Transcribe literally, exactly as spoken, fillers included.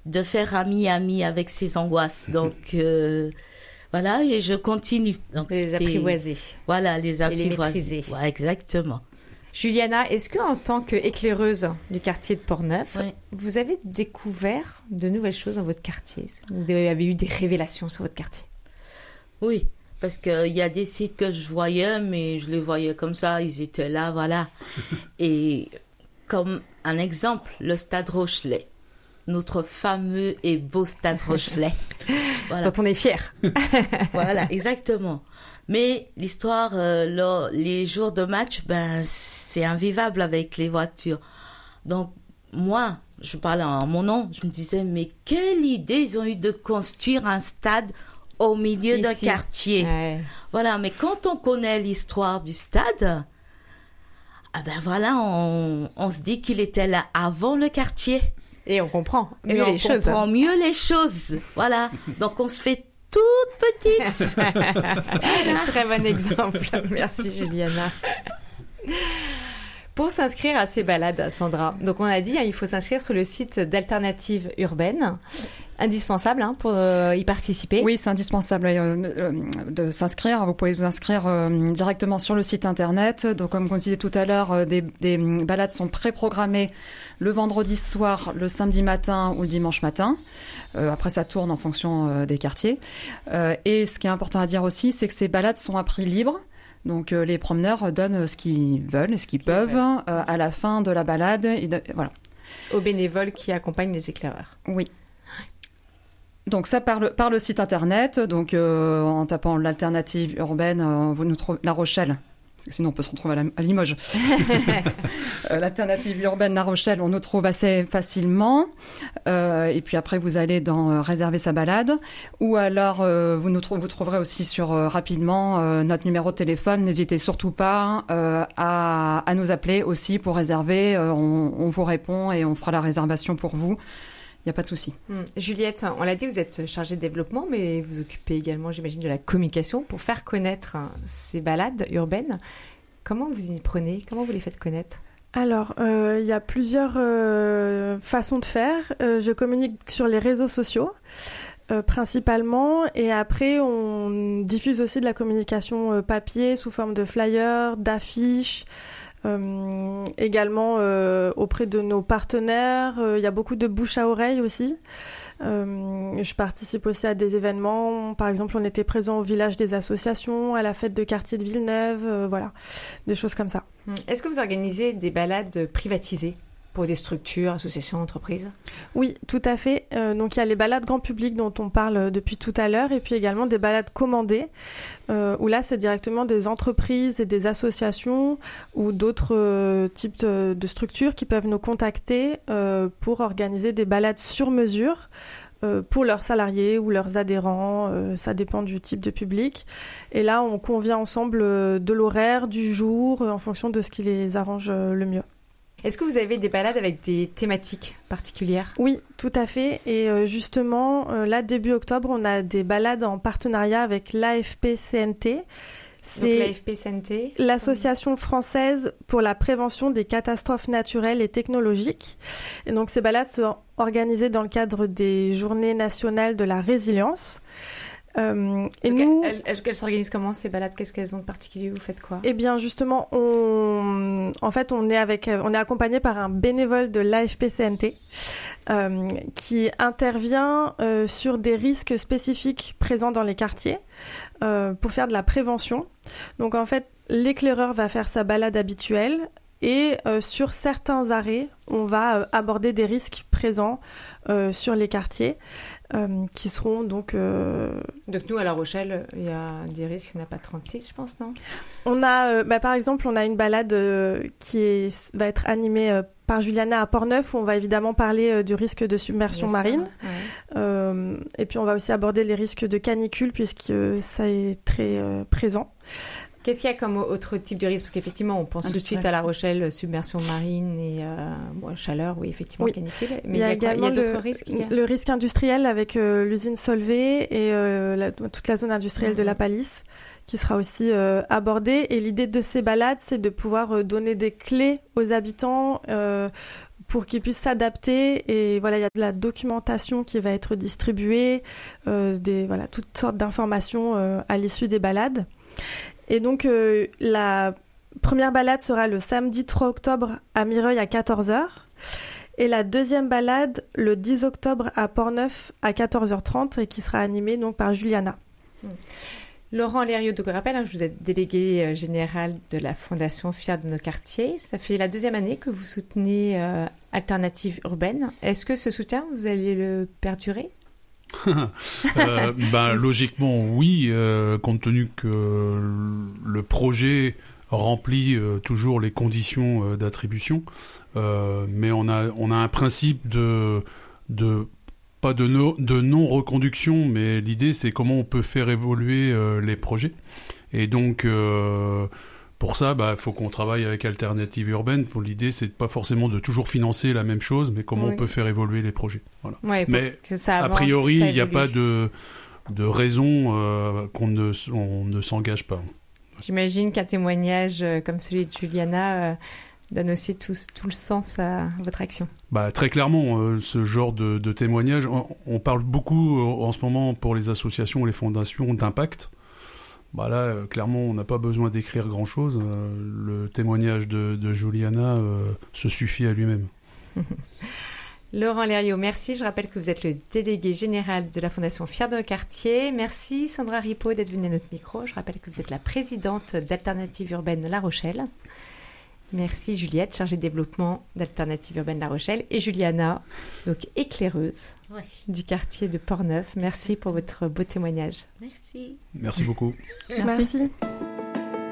de faire ami-ami avec ses angoisses. Donc, euh, voilà, et je continue. Donc, les c'est, apprivoiser. Voilà, les apprivoiser. Et les maîtriser. Ouais, exactement. Juliana, est-ce qu'en tant qu'éclaireuse du quartier de Port-Neuf, Oui. vous avez découvert de nouvelles choses dans votre quartier? Vous avez eu des révélations sur votre quartier? Oui, parce qu'il y a des sites que je voyais, mais je les voyais comme ça, ils étaient là, voilà. Et comme un exemple, le Stade Rochelet. Notre fameux et beau Stade Rochelet. Voilà. Dont on est fiers. Voilà, exactement. Mais l'histoire, euh, là, les jours de match, ben, c'est invivable avec les voitures. Donc, moi, je parle en mon nom, je me disais, mais quelle idée ils ont eu de construire un stade au milieu Ici. d'un quartier. Ouais. Voilà, mais quand on connaît l'histoire du stade, ah ben voilà, on, on se dit qu'il était là avant le quartier. Et on comprend mieux Et on les choses. comprend mieux les choses. Voilà, donc on se fait toute petite. Très bon exemple. Merci Juliana. Pour s'inscrire à ces balades, Sandra, donc on a dit, hein, il faut s'inscrire sur le site d'Alternative Urbaine. Indispensable hein, pour euh, y participer. Oui, c'est indispensable euh, euh, de s'inscrire. Vous pouvez vous inscrire euh, directement sur le site internet. Donc, comme on disait tout à l'heure, euh, des, des balades sont pré-programmées le vendredi soir, le samedi matin ou le dimanche matin. Euh, après, ça tourne en fonction euh, des quartiers. Euh, et ce qui est important à dire aussi, c'est que ces balades sont à prix libre. Donc, euh, les promeneurs donnent ce qu'ils veulent et ce qu'ils ce peuvent euh, à la fin de la balade. Et de, voilà. Aux bénévoles qui accompagnent les éclaireurs. Oui. Donc ça par le, par le site internet, donc euh, en tapant l'alternative urbaine, euh, vous nous trouvez La Rochelle, parce que sinon on peut se retrouver à, la, à Limoges. euh, l'alternative urbaine La Rochelle, on nous trouve assez facilement. Euh, et puis après vous allez dans euh, réserver sa balade, ou alors euh, vous nous trou- vous trouverez aussi sur euh, rapidement euh, notre numéro de téléphone. N'hésitez surtout pas euh, à, à nous appeler aussi pour réserver. Euh, on, on vous répond et on fera la réservation pour vous. Il n'y a pas de souci. Hum. Juliette, on l'a dit, vous êtes chargée de développement, mais vous occupez également, j'imagine, de la communication pour faire connaître hein, ces balades urbaines. Comment vous y prenez? Comment vous les faites connaître? Alors, euh, il y a plusieurs euh, façons de faire. Euh, je communique sur les réseaux sociaux, euh, principalement, et après, on diffuse aussi de la communication euh, papier sous forme de flyers, d'affiches, Euh, également euh, auprès de nos partenaires. Il euh, y a beaucoup de bouche à oreille aussi. Euh, je participe aussi à des événements. Par exemple, on était présent au village des associations, à la fête de quartier de Villeneuve, euh, voilà, des choses comme ça. Est-ce que vous organisez des balades privatisées pour des structures, associations, entreprises? Oui, tout à fait. Euh, donc il y a les balades grand public dont on parle depuis tout à l'heure, et puis également des balades commandées, euh, où là c'est directement des entreprises et des associations ou d'autres euh, types de, de structures qui peuvent nous contacter euh, pour organiser des balades sur mesure euh, pour leurs salariés ou leurs adhérents, euh, ça dépend du type de public. Et là on convient ensemble euh, de l'horaire, du jour, euh, en fonction de ce qui les arrange euh, le mieux. Est-ce que vous avez des balades avec des thématiques particulières? Oui, tout à fait. Et euh, justement, euh, là, début octobre, on a des balades en partenariat avec l'A F P C N T. C'est donc l'A F P C N T, l'Association française pour la prévention des catastrophes naturelles et technologiques. Et donc, ces balades sont organisées dans le cadre des Journées nationales de la résilience. Euh, et donc nous, elles, elles, elles s'organisent comment ces balades? Qu'est-ce qu'elles ont de particulier? Vous faites quoi? Eh bien, justement, on, en fait, on est avec, on est accompagné par un bénévole de l'A F P C N T euh, qui intervient euh, sur des risques spécifiques présents dans les quartiers euh, pour faire de la prévention. Donc, en fait, l'éclaireur va faire sa balade habituelle. Et euh, sur certains arrêts, on va euh, aborder des risques présents euh, sur les quartiers euh, qui seront donc... Euh... Donc nous, à La Rochelle, il y a des risques, il n'y en a pas trente-six, je pense, non? On a, euh, bah, par exemple, on a une balade euh, qui est, va être animée euh, par Juliana à Port-Neuf, où on va évidemment parler euh, du risque de submersion Bien marine. sûr, ouais. Euh, et puis on va aussi aborder les risques de canicule, puisque euh, ça est très euh, présent. Qu'est-ce qu'il y a comme autre type de risque? Parce qu'effectivement, on pense tout de suite à La Rochelle, submersion marine et euh, bon, chaleur, oui, effectivement, oui. Canicule. Mais il y a, il y a, il y a d'autres le, risques il y a... Le risque industriel avec euh, l'usine Solvay et euh, la, toute la zone industrielle mmh. de la Palisse qui sera aussi euh, abordée. Et l'idée de ces balades, c'est de pouvoir euh, donner des clés aux habitants euh, pour qu'ils puissent s'adapter. Et voilà, il y a de la documentation qui va être distribuée, euh, des, voilà, toutes sortes d'informations euh, à l'issue des balades. Et donc, euh, la première balade sera le samedi trois octobre à Mireuil à quatorze heures. Et la deuxième balade le dix octobre à Portneuf à quatorze heures trente et qui sera animée donc par Juliana. Mmh. Laurent Lériot, donc je rappelle, hein, vous êtes délégué général de la Fondation Fiers de nos quartiers. Ça fait la deuxième année que vous soutenez euh, Alternative Urbaine. Est-ce que ce soutien, vous allez le perdurer? euh, ben, Logiquement, oui, euh, compte tenu que le projet remplit euh, toujours les conditions euh, d'attribution. Euh, mais on a, on a un principe de... de pas de, no, de non-reconduction, mais l'idée, c'est comment on peut faire évoluer euh, les projets. Et donc, euh, pour ça, bah, faut qu'on travaille avec Alternative Urbaine. Pour l'idée, c'est pas forcément de toujours financer la même chose, mais comment oui. on peut faire évoluer les projets. Voilà. Ouais, mais que ça avance, a priori, il n'y a pas de, de raison euh, qu'on ne, on ne s'engage pas. J'imagine qu'un témoignage comme celui de Juliana... Euh... donne aussi tout, tout le sens à votre action. Bah, très clairement, euh, ce genre de, de témoignage, on, on parle beaucoup euh, en ce moment pour les associations ou les fondations d'impact. Bah là, euh, clairement, on n'a pas besoin d'écrire grand-chose. Euh, le témoignage de, de Juliana euh, se suffit à lui-même. Laurent Lériot, merci. Je rappelle que vous êtes le délégué général de la Fondation Fiers de nos quartiers. Merci Sandra Ripaud d'être venue à notre micro. Je rappelle que vous êtes la présidente d'Alternative Urbaine La Rochelle. Merci Juliette, chargée de développement d'Alternative Urbaine La Rochelle, et Juliana, donc éclaireuse ouais. du quartier de Portneuf. Merci pour votre beau témoignage. Merci. Merci beaucoup. Merci. Merci.